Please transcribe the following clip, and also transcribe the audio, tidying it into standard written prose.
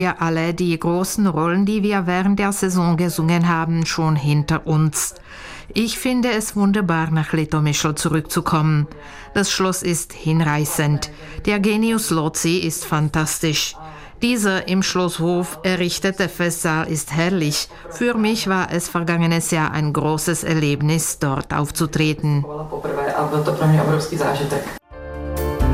wir alle die großen Rollen, die wir während der Saison gesungen haben, schon hinter uns. Ich finde es wunderbar, nach Litoměšl zurückzukommen. Das Schloss ist hinreißend. Der Genius Loci ist fantastisch. Dieser im Schlosshof errichtete Festsaal ist herrlich. Für mich war es vergangenes Jahr ein großes Erlebnis, dort aufzutreten.